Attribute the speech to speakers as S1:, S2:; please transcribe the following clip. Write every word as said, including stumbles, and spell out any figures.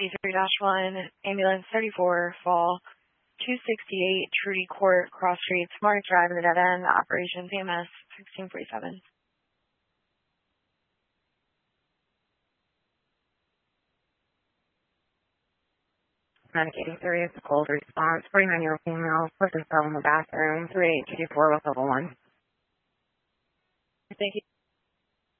S1: B three dash one, ambulance thirty-four, fall two sixty-eight, Trudy Court, Cross Street, Smart Drive, the dead end, operations E M S sixteen forty-seven.
S2: Medic eighty-three is the cold response. forty-nine-year-old female put herself in the bathroom. three eight two four with level one.
S1: Thank you.